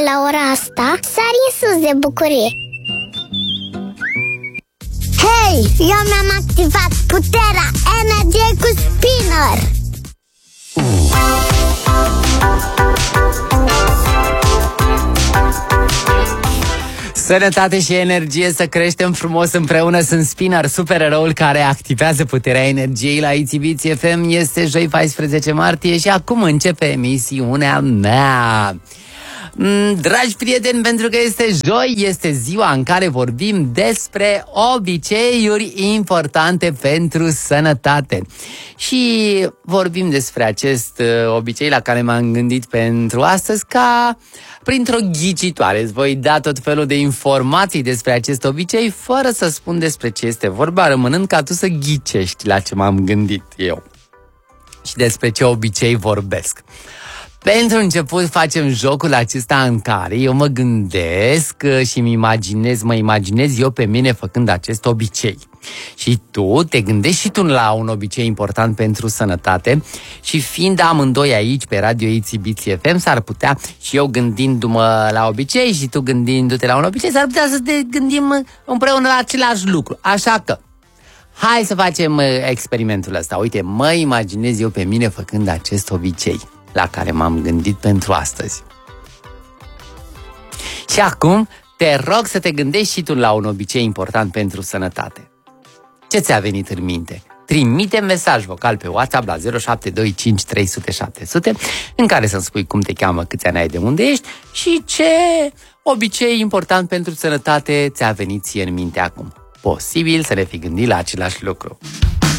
la ora asta sari în sus de bucurie. Hei, eu mi-am activat puterea energiei cu Spinner. Sănătate și energie, să creștem frumos împreună. Sunt Spinner, supereroul care activează puterea energiei la ITV FM. Este joi 14 martie și acum începe emisiunea mea. Dragi prieteni, pentru că este joi, este ziua în care vorbim despre obiceiuri importante pentru sănătate. Și vorbim despre acest obicei la care m-am gândit pentru astăzi ca printr-o ghicitoare. Îți voi da tot felul de informații despre acest obicei fără să spun despre ce este vorba, rămânând ca tu să ghicești la ce m-am gândit eu și despre ce obicei vorbesc. Pentru început facem jocul acesta în care eu mă gândesc și mă imaginez eu pe mine făcând acest obicei. Și tu te gândești și tu la un obicei important pentru sănătate și fiind amândoi aici pe Radio ITV FM, s-ar putea și eu gândindu-mă la obicei și tu gândindu-te la un obicei, s-ar putea să te gândim împreună la același lucru. Așa că hai să facem experimentul ăsta. Uite, mă imaginez eu pe mine făcând acest obicei la care m-am gândit pentru astăzi. Și acum te rog să te gândești și tu la un obicei important pentru sănătate. Ce ți-a venit în minte? Trimite mesaj vocal pe WhatsApp la 0725 300 700 în care să-mi spui cum te cheamă, câți ani ai, de unde ești și ce obicei important pentru sănătate ți-a venit ție în minte acum. Posibil să ne fi gândit la același lucru.